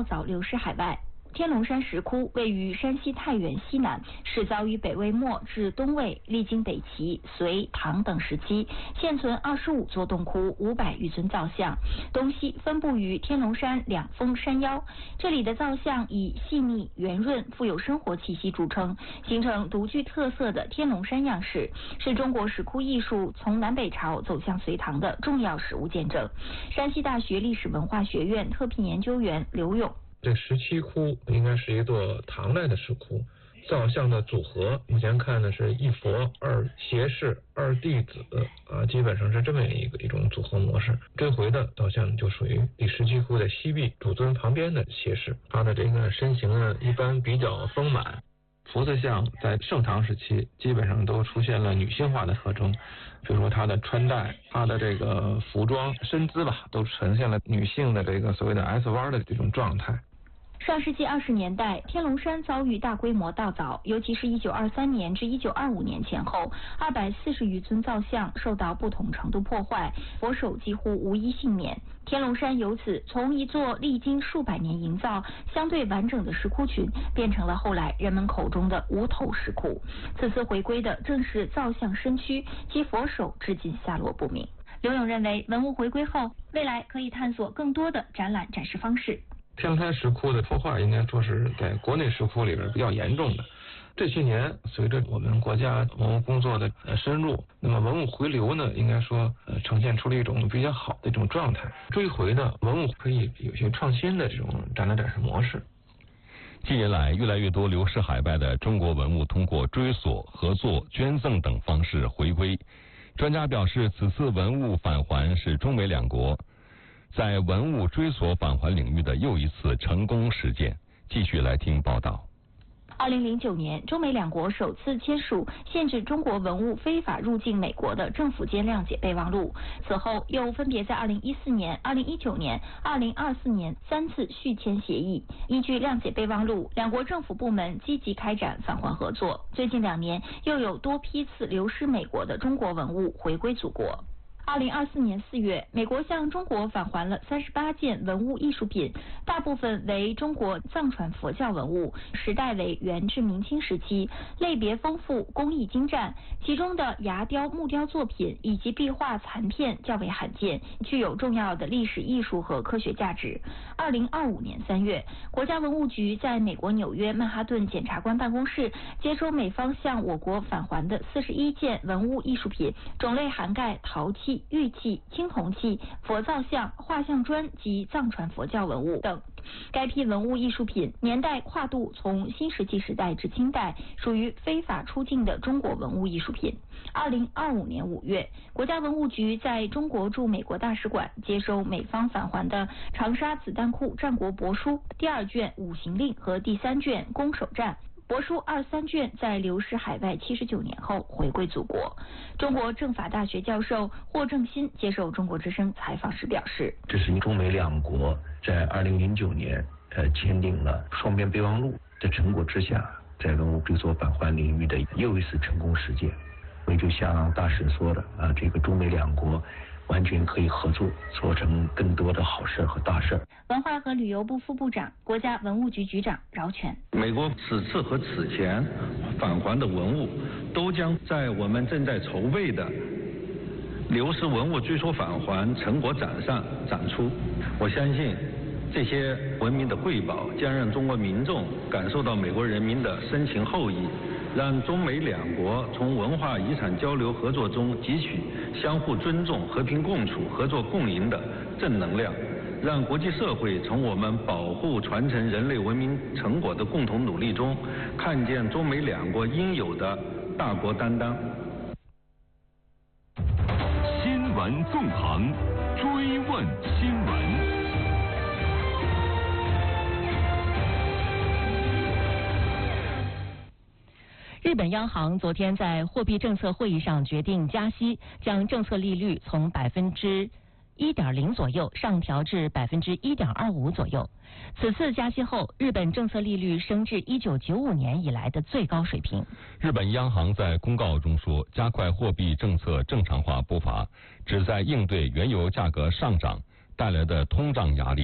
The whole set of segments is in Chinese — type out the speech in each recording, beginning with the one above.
较早流失海外。天龙山石窟位于山西太原西南，始早于北魏末至东魏，历经北齐、隋、唐等时期，现存25座洞窟，500余尊造像，东西分布于天龙山两峰山腰。这里的造像以细腻、圆润、富有生活气息著称，形成独具特色的天龙山样式，是中国石窟艺术从南北朝走向隋唐的重要实物见证。山西大学历史文化学院特聘研究员刘勇。 这17窟应该是一座唐代的石窟，造像的组合目前看呢是一佛二胁侍二弟子基本上是这么一种组合模式。这回的造像就属于第17窟的西壁主尊旁边的胁侍，他的这个身形呢一般比较丰满。菩萨像在盛唐时期基本上都出现了女性化的特征，比如说她的穿戴、她的这个服装、身姿吧，都呈现了女性的这个所谓的 S 弯的这种状态。 上世纪20年代，天龙山遭遇大规模盗凿，尤其是1923年至1925年前后，240余尊造像受到不同程度破坏，佛手几乎无一幸免。天龙山由此从一座历经数百年营造、相对完整的石窟群，变成了后来人们口中的无头石窟。此次回归的正是造像身躯及佛手，至今下落不明。刘勇认为，文物回归后，未来可以探索更多的展览展示方式。 天龙山石窟的破坏应该说是在国内石窟里边比较严重的。这些年随着我们国家文物工作的深入，那么文物回流呢，应该说呈现出了一种比较好的一种状态。追回的文物可以有些创新的这种展览展示模式。 近年来，越来越多流失海外的中国文物通过追索、合作、捐赠等方式回归。专家表示，此次文物返还是中美两国在文物追索返还领域的又一次成功实践。继续来听报道。 2009年，中美两国首次签署限制中国文物非法入境美国的政府间谅解备忘录。此后，又分别在2014年、2019年、2024年3次续签协议。依据谅解备忘录，两国政府部门积极开展返还合作。最近2年，又有多批次流失美国的中国文物回归祖国。2024年4月，美国向中国返还了38件文物艺术品，大部分为中国藏传佛教文物，时代为元至明清时期，类别丰富，工艺精湛，其中的牙雕、木雕作品以及壁画残片较为罕见，具有重要的历史艺术和科学价值。2025年3月，国家文物局在美国纽约曼哈顿检察官办公室接收美方向我国返还的41件文物艺术品，种类涵盖陶器、玉器、青铜器、佛造像、画像砖及藏传佛教文物等。该批文物艺术品年代跨度从新石器时代至清代，属于非法出境的中国文物艺术品。2025年5月，国家文物局在中国驻美国大使馆接收美方返还的长沙子弹库战国帛书第2卷五行令和第3卷攻守战。帛书23卷在流失海外79年后回归祖国。中国政法大学教授霍正新接受中国之声采访时表示， 这是中美两国在2009年签订了双边备忘录的成果之下，在文物追索返还领域的又一次成功实践。所以就像大使说的这个中美两国完全可以合作，做成更多的好事和大事。 文化和旅游部副部长、国家文物局局长饶全： 美国此次和此前返还的文物，都将在我们正在筹备的流失文物追索返还成果展上展出。我相信，这些文明的瑰宝将让中国民众感受到美国人民的深情厚谊，让中美两国从文化遗产交流合作中汲取相互尊重、和平共处、合作共赢的正能量，让国际社会从我们保护传承人类文明成果的共同努力中，看见中美两国应有的大国担当。 新闻纵横，追问新闻。 日本央行昨天在货币政策会议上决定加息，将政策利率从1.0%左右上调至1.25%左右。此次加息后，日本政策利率升至1995年以来的最高水平。 日本央行在公告中说，加快货币政策正常化步伐，旨在应对原油价格上涨带来的通胀压力和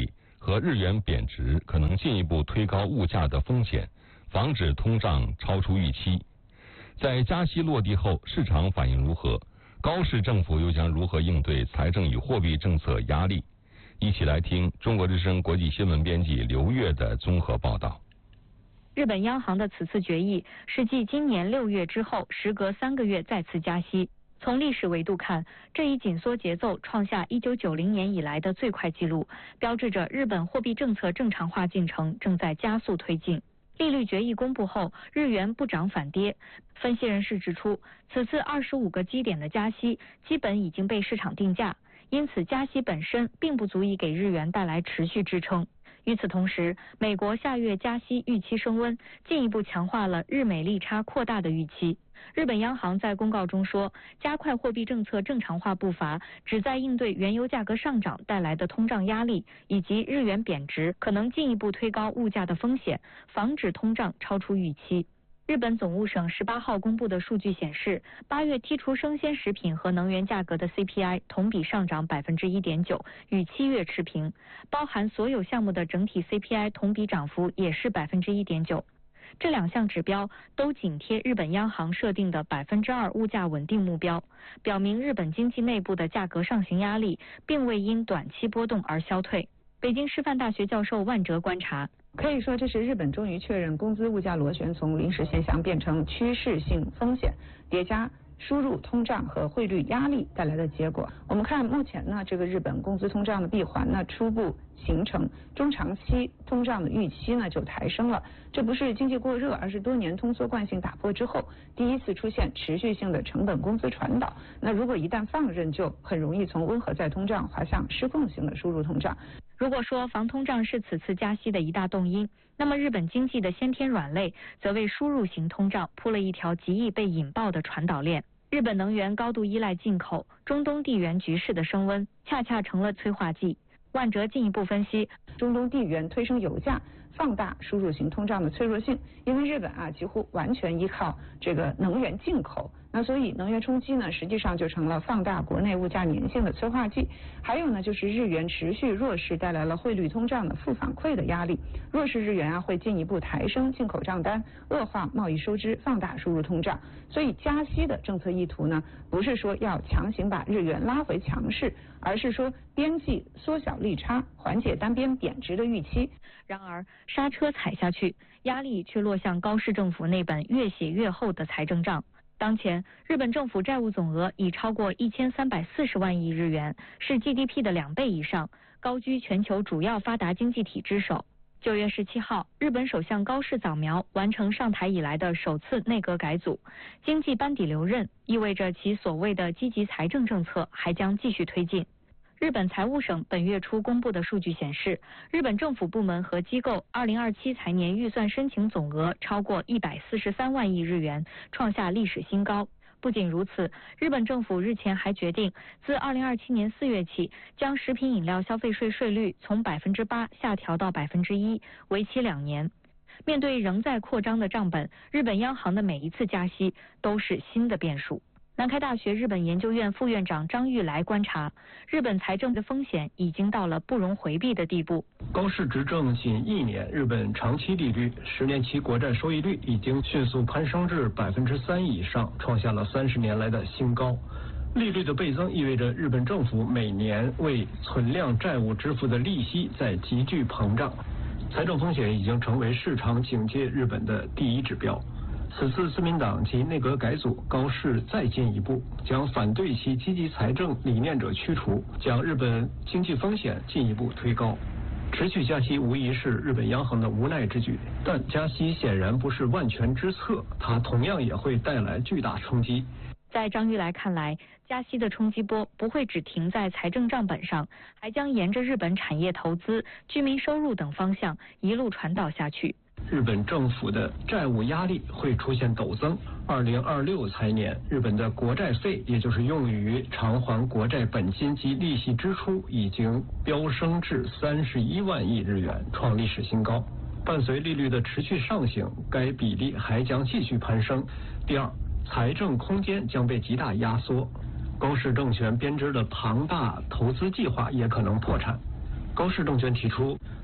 和日元贬值可能进一步推高物价的风险，防止通胀超出预期。在加息落地后，市场反应如何？高市政府又将如何应对财政与货币政策压力？一起来听中国之声国际新闻编辑刘越的综合报道。 日本央行的此次决议是继今年6月之后，时隔3个月再次加息。从历史维度看，这一紧缩节奏创下1990年以来的最快纪录，标志着日本货币政策正常化进程正在加速推进。利率决议公布后，日元不涨反跌。分析人士指出，此次25个基点的加息基本已经被市场定价，因此加息本身并不足以给日元带来持续支撑。与此同时，美国下月加息预期升温，进一步强化了日美利差扩大的预期。日本央行在公告中说，加快货币政策正常化步伐，旨在应对原油价格上涨带来的通胀压力，以及日元贬值可能进一步推高物价的风险，防止通胀超出预期。日本总务省18号公布的数据显示，8月剔除生鲜食品和能源价格的 CPI 同比上涨 1.9%， 与7月持平，包含所有项目的整体 CPI 同比涨幅也是 1.9%。这2项指标都紧贴日本央行设定的 2% 物价稳定目标，表明日本经济内部的价格上行压力并未因短期波动而消退。北京师范大学教授万哲观察， 可以说这是日本终于确认工资物价螺旋从临时现象变成趋势性风险，叠加输入通胀和汇率压力带来的结果。我们看目前呢，这个日本工资通胀的闭环呢初步形成，中长期通胀的预期呢就抬升了。这不是经济过热，而是多年通缩惯性打破之后，第一次出现持续性的成本工资传导。那如果一旦放任，就很容易从温和再通胀滑向失控型的输入通胀。 如果说防通胀是此次加息的一大动因，那么日本经济的先天软肋则为输入型通胀铺了一条极易被引爆的传导链。日本能源高度依赖进口，中东地缘局势的升温恰恰成了催化剂。万哲进一步分析， 中东地缘推升油价，放大输入型通胀的脆弱性，因为日本几乎完全依靠这个能源进口，那所以能源冲击呢，实际上就成了放大国内物价粘性的催化剂。还有呢，就是日元持续弱势带来了汇率通胀的负反馈的压力，弱势日元会进一步抬升进口账单，恶化贸易收支，放大输入通胀。所以加息的政策意图呢，不是说要强行把日元拉回强势，而是说边际缩小利差，缓解单边贬值的预期。 然而刹车踩下去，压力却落向高市政府那本越写越厚的财政账。当前，日本政府债务总额已超过1340万亿日元，是 GDP 的2倍以上，高居全球主要发达经济体之首。9月17号，日本首相高市早苗完成上台以来的首次内阁改组，经济班底留任，意味着其所谓的积极财政政策还将继续推进。日本财务省本月初公布的数据显示，日本政府部门和机构2027财年预算申请总额超过143万亿日元，创下历史新高。不仅如此，日本政府日前还决定，自2027年4月起，将食品饮料消费税税率从 8% 下调到 1%， 为期2年。面对仍在扩张的账本，日本央行的每一次加息都是新的变数。南开大学日本研究院副院长张玉来观察，日本财政的风险已经到了不容回避的地步。 高市执政仅1年，日本长期利率10年期国债收益率已经迅速攀升至 3% 以上，创下了30年来的新高。利率的倍增意味着日本政府每年为存量债务支付的利息在急剧膨胀，财政风险已经成为市场警戒日本的第一指标。此次自民党及内阁改组，高市再进一步，将反对其积极财政理念者驱除，将日本经济风险进一步推高。持续加息无疑是日本央行的无奈之举，但加息显然不是万全之策，它同样也会带来巨大冲击。 在张玉来看来，加息的冲击波不会只停在财政账本上，还将沿着日本产业投资、居民收入等方向一路传导下去。 日本政府的债务压力会出现陡增。2026财年，日本的国债费，也就是用于偿还国债本金及利息支出，已经飙升至31万亿日元，创历史新高。伴随利率的持续上行，该比例还将继续攀升。第二，财政空间将被极大压缩，高市政权编织的庞大投资计划也可能破产。高市政权提出，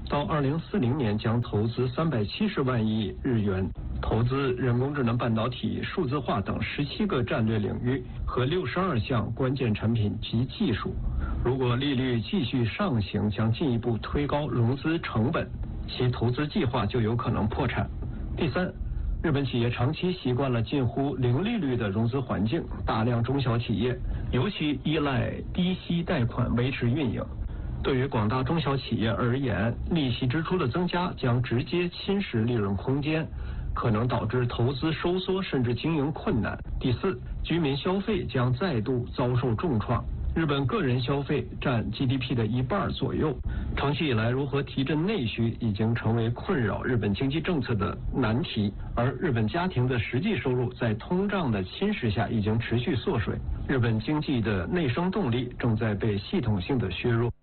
到2040年将投资370万亿日元，投资人工智能半导体、数字化等17个战略领域和62项关键产品及技术。如果利率继续上行，将进一步推高融资成本，其投资计划就有可能破产。第三，日本企业长期习惯了近乎零利率的融资环境，大量中小企业尤其依赖低息贷款维持运营。对于广大中小企业而言，利息支出的增加将直接侵蚀利润空间，可能导致投资收缩甚至经营困难。第四，居民消费将再度遭受重创。日本个人消费占 GDP 的1半左右，长期以来如何提振内需已经成为困扰日本经济政策的难题，而日本家庭的实际收入在通胀的侵蚀下已经持续缩水，日本经济的内生动力正在被系统性的削弱。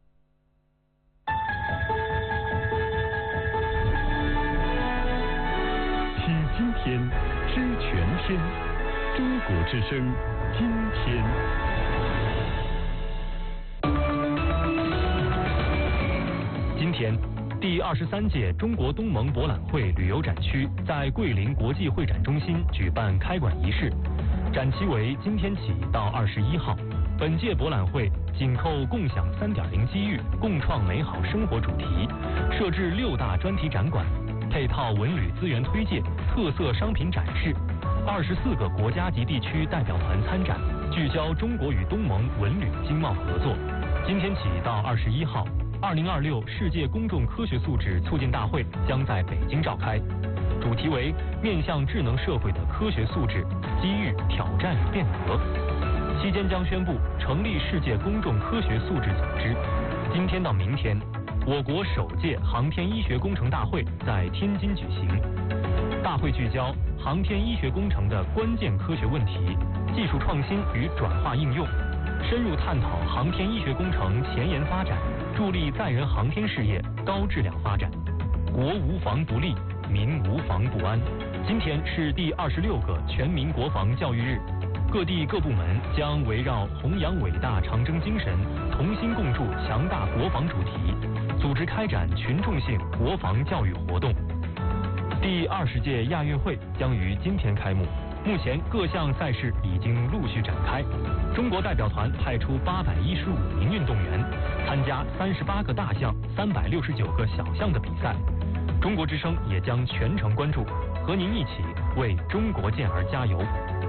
听今天，知全天，中国之声，今天。 今天，第23届中国东盟博览会旅游展区在桂林国际会展中心举办开馆仪式，展期为今天起到21号。本届博览会紧扣共享3.0机遇、共创美好生活主题，设置6大专题展馆，配套文旅资源推介、特色商品展示，24个国家级地区代表团参展，聚焦中国与东盟文旅经贸合作。今天起到21号。2026世界公众科学素质促进大会将在北京召开，主题为面向智能社会的科学素质、机遇、挑战与变革。期间将宣布成立世界公众科学素质组织。今天到明天，我国首届航天医学工程大会在天津举行。大会聚焦航天医学工程的关键科学问题、技术创新与转化应用，深入探讨航天医学工程前沿发展，助力载人航天事业高质量发展。国无防不立，民无防不安。今天是第26个全民国防教育日，各地各部门将围绕弘扬伟大长征精神，同心共筑强大国防主题，组织开展群众性国防教育活动。第20届亚运会将于今天开幕，目前各项赛事已经陆续展开。中国代表团派出815名运动员，参加38个大项、369个小项的比赛。中国之声也将全程关注，和您一起为中国健儿加油。